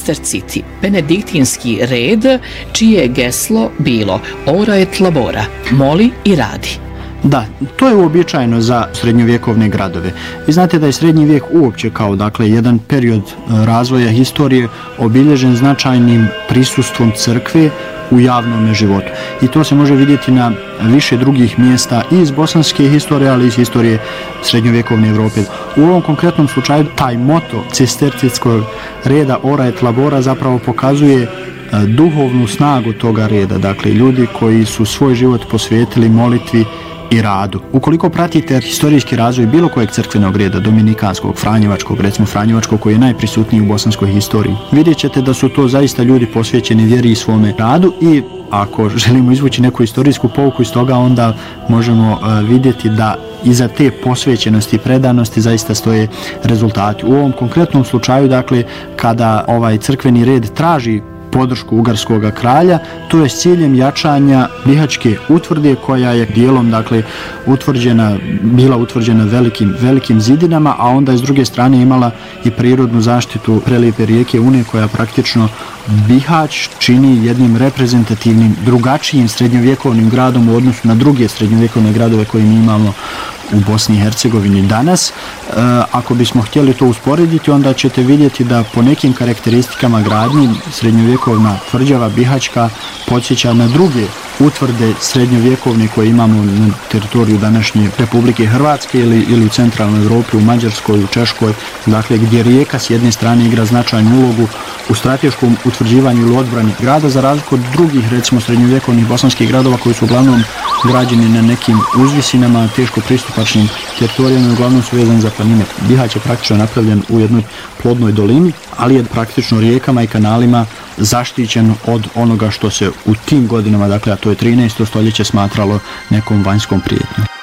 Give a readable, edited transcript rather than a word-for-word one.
Cisterciti, benediktinski red, čije je geslo bilo ora et labora, moli i radi. Da, to je uobičajeno za srednjovjekovne gradove. Vi znate da je srednji vijek uopće kao jedan period razvoja historije obilježen značajnim prisustvom crkve u javnom životu. I to se može vidjeti na više drugih mjesta i iz bosanske historije, ali i iz historije srednjovjekovne Evrope. U ovom konkretnom slučaju taj moto cistercitskog reda ora et labora zapravo pokazuje duhovnu snagu toga reda. Dakle, ljudi koji su svoj život posvetili molitvi i radu. Ukoliko pratite historijski razvoj bilo kojeg crkvenog reda, dominikanskog, franjevačkog, recimo franjevačkog koji je najprisutniji u bosanskoj historiji, vidjet ćete da su to zaista ljudi posvećeni vjeri i svome radu i ako želimo izvući neku historijsku pouku iz toga, onda možemo vidjeti da iza te posvećenosti i predanosti zaista stoje rezultati. U ovom konkretnom slučaju, dakle, kada ovaj crkveni red traži podršku ugarskog kralja, to je s ciljem jačanja Bihaćke utvrde koja je dijelom bila utvrđena velikim zidinama, a onda je s druge strane imala i prirodnu zaštitu prelijepe rijeke Une koja praktično Bihać čini jednim reprezentativnim, drugačijim srednjovjekovnim gradom u odnosu na druge srednjovjekovne gradove koje mi imamo u Bosni i Hercegovini danas. Ako bismo htjeli to usporediti, onda ćete vidjeti da po nekim karakteristikama gradnji srednjovjekovna tvrđava Bihaćka podsjeća na druge utvrde srednjovjekovne koje imamo na teritoriju današnje Republike Hrvatske ili u centralnoj Evropi, u Mađarskoj, u Češkoj, dakle gdje rijeka s jedne strane igra značajnu ulogu u strateškom utvrđivanju ili odbrani grada, za razliku od drugih, recimo srednjovjekovnih bosanskih gradova koji su uglavnom građeni na nekim uzvisinama, teško pristupačnim teritorijama i uglavnom su vezani za planine. Bihać je praktično napravljen u jednoj plodnoj dolini, ali je praktično rijekama i kanalima zaštićen od onoga što se u tim godinama, dakle, a to je 13. stoljeće, smatralo nekom vanjskom prijetnjom.